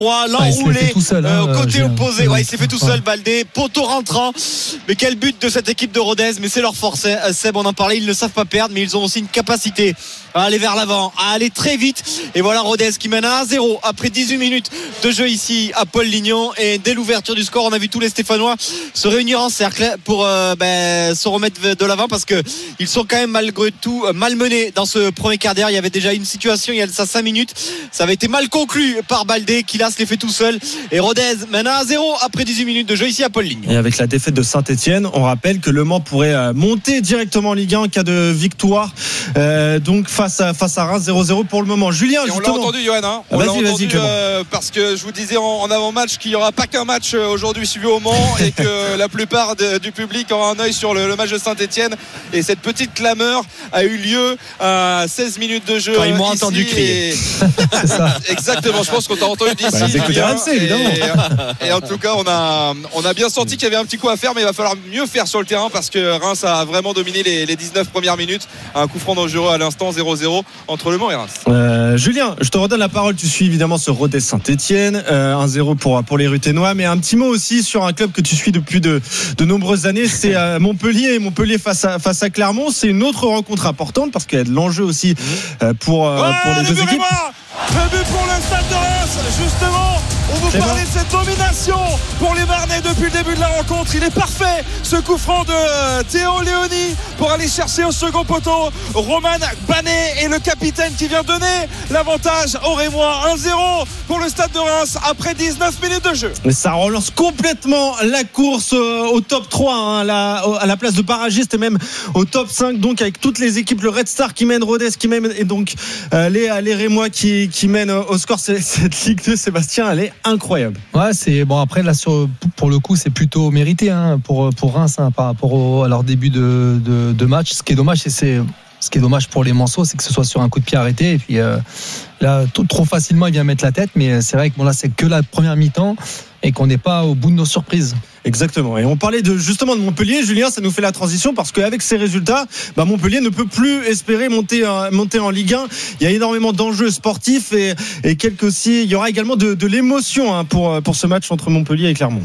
l'enroulé tout seul, au côté opposé. Ouais, il s'est fait tout seul, Baldé, poteau rentrant. Mais quel but de cette équipe de Rodez, mais c'est leur force, Seb, on en parlait, ils ne savent pas perdre, mais ils ont aussi une capacité à aller vers l'avant, à aller très vite. Et voilà Rodez qui mène à 1-0 après 18 minutes de jeu ici à Paul-Lignon. Et dès l'ouverture du score, on a vu tous les Stéphanois se réunir en cercle pour se remettre de l'avant, parce qu'ils sont quand même malgré tout malmenés dans ce premier quart d'heure. Il y avait déjà une situation il y a ça 5 minutes, ça avait été mal conclu par Baldé qui là se les fait tout seul, et Rodez mène à 1-0 après 18 minutes de jeu ici à Paul-Lignon. Et avec la défaite de Saint-Etienne, on rappelle que Le Mans pourrait monter directement en Ligue 1 en cas de victoire, donc face à Reims. 0-0 pour le moment. Julien, on l'a entendu, Johan, hein. On l'a entendu parce que je vous disais en avant-match qu'il n'y aura pas qu'un match aujourd'hui suivi au Mans et que la plupart du public aura un œil sur le match de Saint-Etienne, et cette petite clameur a eu lieu à 16 minutes de jeu. Quand ils m'ont entendu crier. C'est ça. Exactement, je pense qu'on t'a entendu d'ici. Et en tout cas, on a bien senti qu'il y avait un petit coup à faire, mais il va falloir mieux faire sur le terrain, parce que Reims a vraiment dominé les 19 premières minutes. Un coup franc dangereux à l'instant, 0-0 entre Le Mans et Reims. Julien, je te redonne la parole. Tu suis évidemment ce Rodez Saint-Etienne, 1-0 pour les Ruténois, mais un petit mot aussi sur un club que tu suis depuis de nombreuses années, c'est Montpellier face à Clermont. C'est une autre rencontre importante parce qu'il y a de l'enjeu aussi pour les deux équipes. Le but pour le Stade de Reims, justement. On vous parlait de cette domination pour les Marnais depuis le début de la rencontre. Il est parfait, ce coup franc de Théo Léoni pour aller chercher au second poteau Roman Banet, et le capitaine qui vient donner l'avantage aux Rémois. 1-0 pour le Stade de Reims après 19 minutes de jeu. Mais ça relance complètement la course au top 3, hein, à la place de barragiste, et même au top 5, donc avec toutes les équipes, le Red Star qui mène, Rodez qui mène, et donc les Rémois qui mènent au score. Cette Ligue 2, Sébastien, elle est incroyable. Ouais, c'est bon. Après là, pour le coup, c'est plutôt mérité, hein, pour Reims, hein, par rapport à leur début de match. Ce qui est dommage pour les Manceaux, c'est que ce soit sur un coup de pied arrêté, et puis là trop facilement il vient mettre la tête. Mais c'est vrai que là, c'est que la première mi-temps et qu'on n'est pas au bout de nos surprises. Exactement. Et on parlait justement de Montpellier. Julien, ça nous fait la transition, parce qu'avec ces résultats, Montpellier ne peut plus espérer monter en Ligue 1. Il y a énormément d'enjeux sportifs et il y aura également de l'émotion, hein, pour ce match entre Montpellier et Clermont.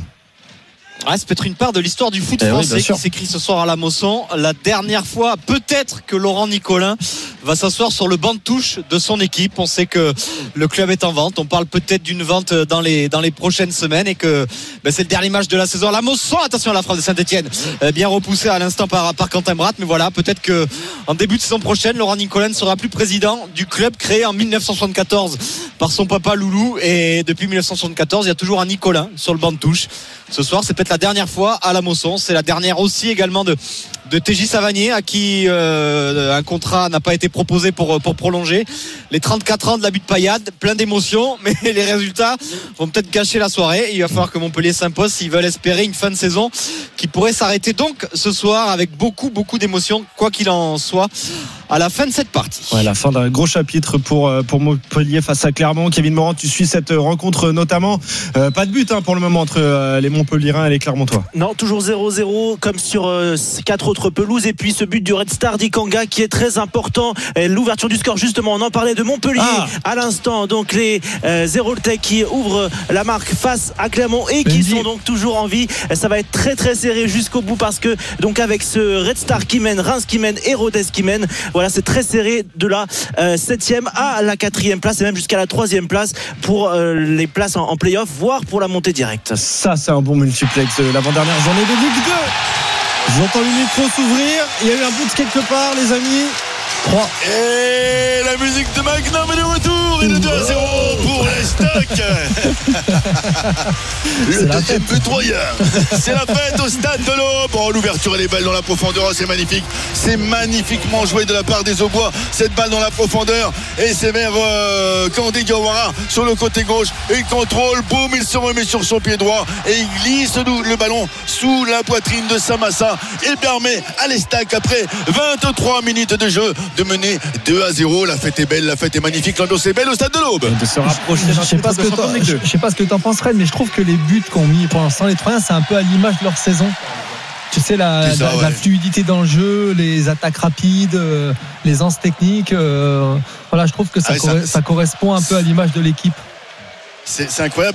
Ça peut être une part de l'histoire du foot français qui s'écrit ce soir à la Mosson. La dernière fois, peut-être, que Laurent Nicolin va s'asseoir sur le banc de touche de son équipe. On sait que le club est en vente. On parle peut-être d'une vente dans les prochaines semaines, et que c'est le dernier match de la saison à la Mosson. Attention à la frappe de Saint-Etienne, bien repoussée à l'instant par Quentin Bratt. Mais voilà, peut-être que en début de saison prochaine, Laurent Nicolin ne sera plus président du club créé en 1974 par son papa Loulou. Et depuis 1974, il y a toujours un Nicolin sur le banc de touche. Ce soir, c'est peut-être la dernière fois à la Mosson. C'est la dernière aussi également de TJ Savanier, à qui un contrat n'a pas été proposé pour prolonger. Les 34 ans de l'abus de Payade, plein d'émotions, mais les résultats vont peut-être gâcher la soirée. Il va falloir que Montpellier s'impose s'ils veulent espérer une fin de saison qui pourrait s'arrêter donc ce soir avec beaucoup d'émotions, quoi qu'il en soit, à la fin de cette partie. Ouais, la fin d'un gros chapitre pour Montpellier face à Clermont. Kevin Morand, tu suis cette rencontre notamment. Pas de but, hein, pour le moment entre les Montpelliérains et les Clermontois. Non, toujours 0-0 comme sur 4 autres pelouses. Et puis ce but du Red Star d'Ikanga qui est très important. Et l'ouverture du score, justement, on en parlait de Montpellier à l'instant. Donc les Zéroltais qui ouvrent la marque face à Clermont et qui sont donc toujours en vie. Ça va être très très serré jusqu'au bout, parce que donc avec ce Red Star qui mène, Reims qui mène et Rodez qui mène, voilà, c'est très serré de la 7e à la 4e place, et même jusqu'à la 3e place pour les places en play-off, voire pour la montée directe. Ça, c'est un bon multiplex de l'avant-dernière journée de Ligue 2. J'entends le micro s'ouvrir. Il y a eu un but quelque part, les amis. 3. Et la musique de Magnum est de retour, et le 2-0 pour les Stocks. Le deuxième but troyen. C'est la fête au stade de l'Aube. Oh, l'ouverture et les balles dans la profondeur, c'est magnifique. C'est magnifiquement joué de la part des Aubois. Cette balle dans la profondeur, et c'est vers Kandé Diawara sur le côté gauche. Il contrôle, boum, il se remet sur son pied droit et il glisse le ballon sous la poitrine de Samassa et permet à l'Estac, après 23 minutes de jeu, de mener 2-0. La fête est belle, la fête est magnifique, l'ambiance est belle au stade de l'Aube. De se rapprocher. Je sais pas ce que t'en penserais, mais je trouve que les buts qu'ont mis pour l'instant les Troyens, c'est un peu à l'image de leur saison. Tu sais, la fluidité dans le jeu, les attaques rapides, les anses techniques. Voilà, je trouve que ça correspond un peu à l'image de l'équipe. c'est incroyable.